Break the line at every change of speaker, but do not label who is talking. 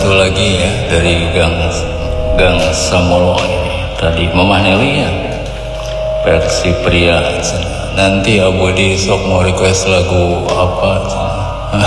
satu lagi ya dari Gang Samolo ini. Tadi Mama Nelly ya, versi pria. Nanti Abudi sok mau request lagu apa?